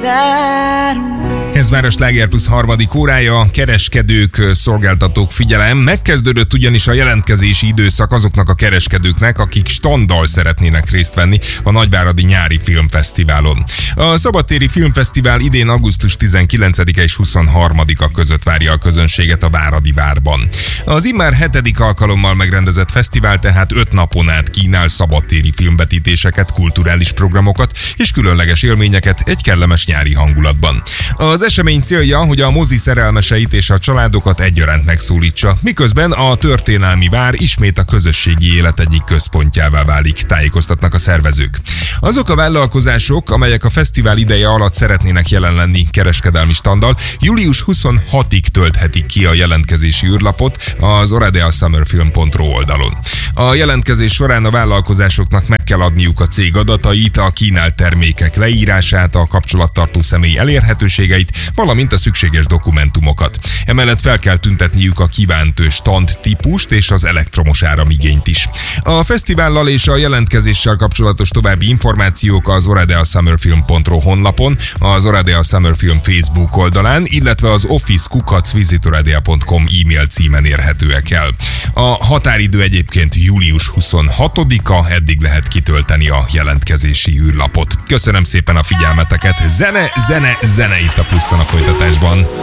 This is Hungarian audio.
Ez már a Sláger Plus harmadik órája, kereskedők, szolgáltatók, figyelem. Megkezdődött ugyanis a jelentkezési időszak azoknak a kereskedőknek, akik standal szeretnének részt venni a Nagyváradi Nyári Filmfesztiválon. A Szabadtéri Filmfesztivál idén augusztus 19-e és 23-a között várja a közönséget a Váradi Várban. Az immár 7. alkalommal megrendezett fesztivál tehát 5 napon át kínál szabadtéri filmvetítéseket, kulturális programokat és különleges élményeket egy kellemes nyári hangulatban. Az esemény célja, hogy a mozi szerelmeseit és a családokat egyaránt megszólítsa, miközben a történelmi vár ismét a közösségi élet egyik központjává válik, tájékoztatnak a szervezők. Azok a vállalkozások, amelyek a fesztivál ideje alatt szeretnének jelen lenni kereskedelmi standal, július 26-ig tölthetik ki a jelentkezési űrlapot az oradeasummerfilm.ru oldalon. A jelentkezés során a vállalkozásoknak meg kell adniuk a cég adatait, a kínált termékek leírását, a kapcsolattartó személy elérhetőségeit, valamint a szükséges dokumentumokat. Emellett fel kell tüntetniük a kívánt stand típust és az elektromos áramigényt is. A fesztivállal és a jelentkezéssel kapcsolatos további információk az oradeasummerfilm.ru honlapon, az Oradea Summer Film Facebook oldalán, illetve az office@visitoradea.com e-mail címen érhetőek el. A határidő egyébként július 26-a, eddig lehet kitölteni a jelentkezési űrlapot. Köszönöm szépen a figyelmeteket, zene itt a Pluszon a folytatásban.